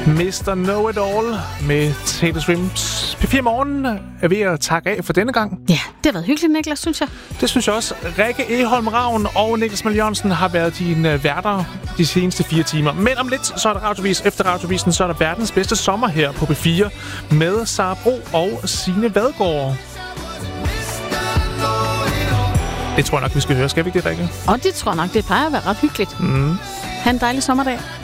Mr. Know-It-All med Taylor Swift. P4 Morgen er ved at takke af for denne gang. Ja, det har været hyggeligt, Niklas, synes jeg. Det synes jeg også. Rikke Egholm Ravn og Niklas Møller Jørgensen har været dine værter de seneste 4 timer. Men om lidt, så er der radiovis. Efter radiovisen, så er der verdens bedste sommer her på P4 med Sara Bro og Signe Vadgaard. Det tror jeg nok, vi skal høre. Skal vi ikke det, Rikke? Og det tror jeg nok, det plejer at være ret hyggeligt. Mm. Ha' en dejlig sommerdag.